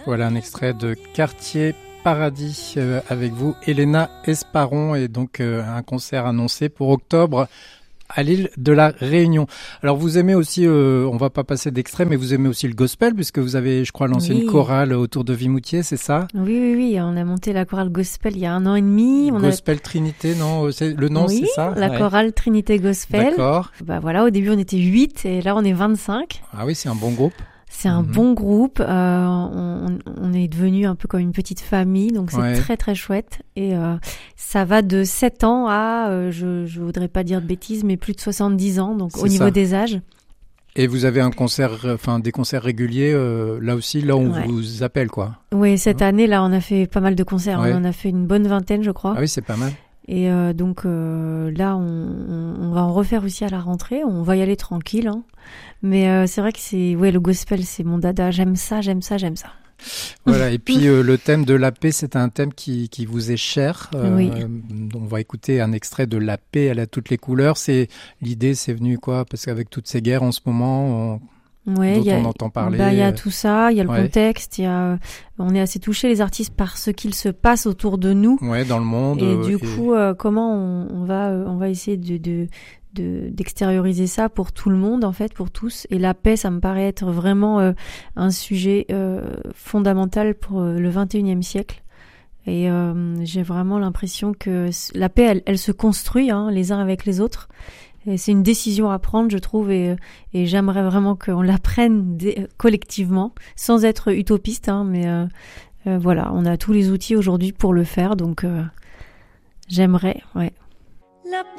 Voilà un extrait de Quartier Paradis avec vous, Elena Esparon, et donc un concert annoncé pour octobre à l'île de la Réunion. Alors vous aimez aussi, on va pas passer d'extrait, mais vous aimez aussi le gospel, puisque vous avez, je crois, lancé une chorale autour de Vimoutier, c'est ça ? Oui, on a monté la chorale gospel il y a 1 an et demi. Gospel Trinité, non ? Le nom, oui, c'est ça ? La chorale Trinité Gospel. D'accord. Bah voilà, au début on était 8 et là on est 25. Ah oui, c'est un bon groupe. C'est un bon groupe, on est devenu un peu comme une petite famille, donc c'est très très chouette. Et ça va de 7 ans à, je voudrais pas dire de bêtises, mais plus de 70 ans, donc au niveau des âges. Et vous avez des concerts réguliers, là aussi, là où on vous appelle, quoi. Oui, cette année, là, on a fait pas mal de concerts. On en a fait une bonne vingtaine, je crois. Ah oui, c'est pas mal. Et donc là, on va en refaire aussi à la rentrée. On va y aller tranquille, hein. Mais c'est vrai que le gospel, c'est mon dada. J'aime ça. Voilà, et puis le thème de la paix, c'est un thème qui vous est cher. Oui. On va écouter un extrait de La paix, elle a toutes les couleurs. L'idée, c'est venu quoi ? Parce qu'avec toutes ces guerres en ce moment, dont on entend parler. Il y a tout ça, il y a le contexte, on est assez touchés les artistes par ce qu'il se passe autour de nous. Ouais, dans le monde. Et du coup, comment on va essayer d'extérioriser ça pour tout le monde, en fait, pour tous. Et la paix, ça me paraît être vraiment un sujet fondamental pour le 21e siècle. Et j'ai vraiment l'impression que la paix, elle se construit, hein, les uns avec les autres. Et c'est une décision à prendre, je trouve, et j'aimerais vraiment qu'on la prenne collectivement, sans être utopiste, hein, mais voilà, on a tous les outils aujourd'hui pour le faire, donc j'aimerais, ouais.